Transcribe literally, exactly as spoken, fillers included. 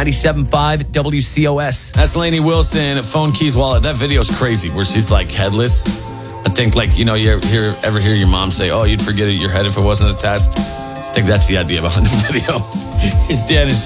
ninety-seven point five W C O S. That's Lainey Wilson, Phone Keys Wallet. That video's crazy where she's like headless. I think like, you know, you hear, ever hear your mom say, oh, you'd forget your head if it wasn't attached. I think that's the idea behind the video. His dad is